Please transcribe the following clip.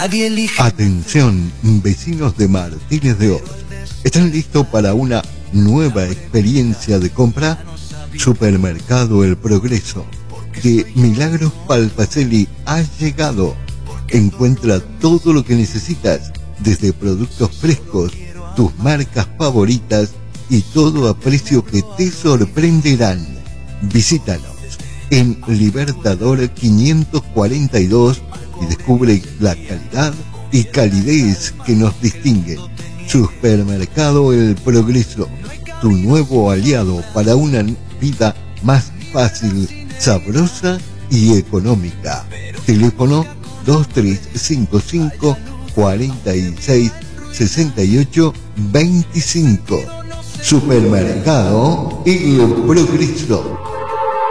Nadie elige. Atención, vecinos de Martínez de Oz. ¿Están listos para una nueva experiencia de compra? Supermercado El Progreso de Milagros Palpacelli ha llegado. Encuentra todo lo que necesitas, desde productos frescos, tus marcas favoritas y todo a precio que te sorprenderán. Visítanos en Libertador 542 y descubre la calidad y calidez que nos distinguen. Supermercado El Progreso, tu nuevo aliado para una vida más fácil, sabrosa y económica. Teléfono 2355 46 68 25. Supermercado El Progreso.